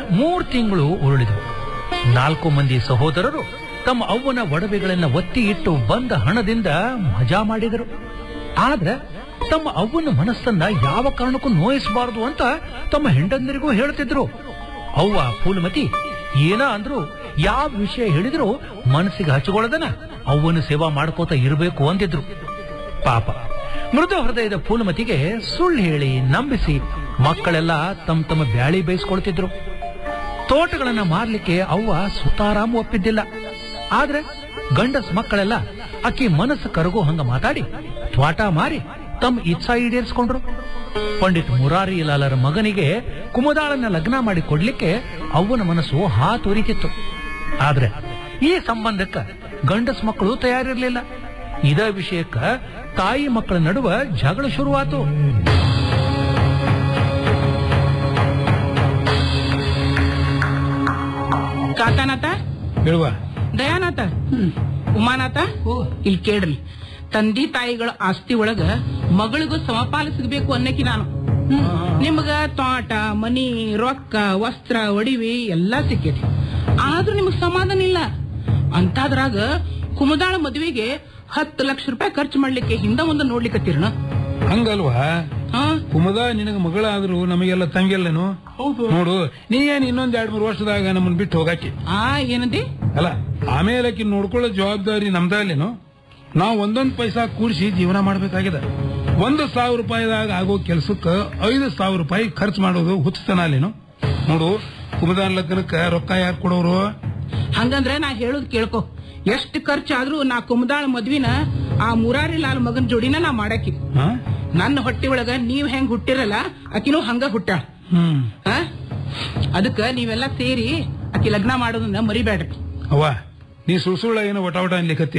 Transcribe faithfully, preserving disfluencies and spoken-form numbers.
ಮೂರ್ ತಿಂಗಳು ಉರುಳಿದವು. ನಾಲ್ಕು ಮಂದಿ ಸಹೋದರರು ತಮ್ಮ ಅವ್ವನ ಒಡವೆಗಳನ್ನ ಒತ್ತಿ ಇಟ್ಟು ಬಂದ ಹಣದಿಂದ ಮಜಾ ಮಾಡಿದರು. ಆದ್ರೆ ತಮ್ಮ ಅವ್ವನ ಮನಸ್ಸನ್ನ ಯಾವ ಕಾರಣಕ್ಕೂ ನೋಯಿಸಬಾರದು ಅಂತ ತಮ್ಮ ಹೆಂಡಂದರಿಗೂ ಹೇಳ್ತಿದ್ರು. ಅವ್ವ ಫೂಲಮತಿ ಏನ ಅಂದ್ರು ಯಾವ ವಿಷಯ ಹೇಳಿದ್ರು ಮನಸ್ಸಿಗೆ ಹಚ್ಕೊಳ್ಳದನ ಅವ್ವನ ಸೇವಾ ಮಾಡ್ಕೋತ ಇರಬೇಕು ಅಂದಿದ್ರು. ಪಾಪ ಮೃದು ಹೃದಯದ ಫೂಲಮತಿಗೆ ಸುಳ್ಳು ಹೇಳಿ ನಂಬಿಸಿ ಮಕ್ಕಳೆಲ್ಲ ತಮ್ಮ ತಮ್ಮ ಬ್ಯಾಳಿ ಬೇಯಿಸ್ಕೊಳ್ತಿದ್ರು. ತೋಟಗಳನ್ನ ಮಾರ್ಲಿಕ್ಕೆ ಅವ್ವ ಸುತಾರಾಮ್ ಒಪ್ಪಿದ್ದಿಲ್ಲ. ಆದ್ರೆ ಗಂಡಸ್ ಮಕ್ಕಳೆಲ್ಲ ಅಕ್ಕಿ ಮನಸ್ಸು ಕರಗೋ ಹಂಗ ಮಾತಾಡಿ ತ್ವಾಟ ಮಾರಿ ತಮ್ಮ ಇಚ್ಛಾ ಈಡೇರಿಸಿಕೊಂಡ್ರು. ಪಂಡಿತ್ ಮುರಾರಿ ಲಾಲರ ಮಗನಿಗೆ ಕುಮುದಾಳನ್ನ ಲಗ್ನ ಮಾಡಿ ಕೊಡ್ಲಿಕ್ಕೆ ಅವ್ವನ ಮನಸ್ಸು ಹಾತೊರಿತಿತ್ತು. ಆದ್ರೆ ಈ ಸಂಬಂಧಕ್ಕ ಗಂಡಸ್ ಮಕ್ಕಳು ತಯಾರಿರ್ಲಿಲ್ಲ. ಇದ ವಿಷಯಕ್ಕ ತಾಯಿ ಮಕ್ಕಳ ನಡುವ ಜಗಳ ಶುರುವಾತು. ಕಾತಾನಾಥ, ಹೇಳುವ ದಯಾನಾಥ, ಉಮಾನಾಥ, ಇಲ್ಲಿ ಕೇಳ್ರಿ. ತಂದಿ ತಾಯಿಗಳ ಆಸ್ತಿ ಒಳಗ ಮಗಳಿಗೂ ಸಮಪಾಲು ಸಿಗಬೇಕು ಅನ್ನಕ್ಕೆ ನಾನು ನಿಮ್ಗ ತೋಟ, ಮನಿ, ರೊಕ್ಕ, ವಸ್ತ್ರ, ಒಡಿವಿ ಎಲ್ಲಾ ಸಿಕ್ಕೈತಿ. ಆದ್ರೂ ನಿಮಗ್ ಸಮಾಧಾನ ಇಲ್ಲ. ಅಂತಾದ್ರಾಗ ಕುಮುದಾಳ ಮದುವೆಗೆ ಹತ್ತು ಲಕ್ಷ ರೂಪಾಯಿ ಖರ್ಚು ಮಾಡ್ಲಿಕ್ಕೆ ಹಿಂದ ಮುಂದೆ ನೋಡ್ಲಿಕ್ಕತ್ತೀರಣ. ಹಂಗಲ್ವಾ? ಕುಮದ ನಿನಗ ಮಗಳಾದ್ರು ನಮಗೆಲ್ಲ ತಂಗಿಲ್ಲೇನು? ನೋಡು, ನೀ ಏನ್ ಇನ್ನೊಂದ್ ಎರಡ್ ಮೂರು ವರ್ಷದಾಗ ನಮ್ಮನ್ ಬಿಟ್ಟು ಹೋಗಾಕಿ. ಆ ಏನದಿ ಅಲ್ಲ, ಆಮೇಲೆ ಆಕಿ ನೋಡ್ಕೊಳ್ಳೋ ಜವಾಬ್ದಾರಿ ನಮ್ದಲ್ಲೇನು? ನಾವು ಒಂದೊಂದ್ ಪೈಸಾ ಕೂಡಿಸಿ ಜೀವನ ಮಾಡ್ಬೇಕಾಗಿದೆ. ಒಂದು ಸಾವಿರ ರೂಪಾಯಿದಾಗ ಆಗೋ ಕೆಲ್ಸಕ್ಕ ಐದು ಸಾವಿರ ರೂಪಾಯಿ ಖರ್ಚು ಮಾಡೋದು ಹುಚ್ಚತನ ಅಲ್ಲೇನು? ನೋಡು, ಕುಮದಾನ್ ಲಗ್ನಕ್ಕ ರೊಕ್ಕ ಯಾರು ಕೊಡೋರು? ಹಂಗಂದ್ರೆ ನಾ ಹೇಳುದ್ ಕೇಳ್ಕೊ. ಎಷ್ಟು ಖರ್ಚಾದ್ರೂ ನಾ ಕುಮದಾಳ ಮದ್ವಿನ ಆ ಮುರಾರಿ ಲಾಲ್ ಮಗನ್ ಜೋಡಿನ ನಾ ಮಾಡಾಕಿ. ನನ್ನ ಹೊಟ್ಟಿ ಒಳಗ ನೀವ್ ಹೆಂಗ್ ಹುಟ್ಟಿರಲ್ಲ ಆಕಿನೂ ಹಂಗ ಹುಟ್ಟಾಳ. ಅದಕ್ಕ ನೀವೆಲ್ಲ ಸೇರಿ ಆಕಿ ಲಗ್ನ ಮಾಡೋದನ್ನ ಮರಿಬೇಡ್ರಿ. ಅವ್ವ, ನೀ ಸುಳ್ ಸುಳ್ಳ ಏನೋ ಒಟ ಒಟ ಅನ್ಲಿಕತ್ತಿ.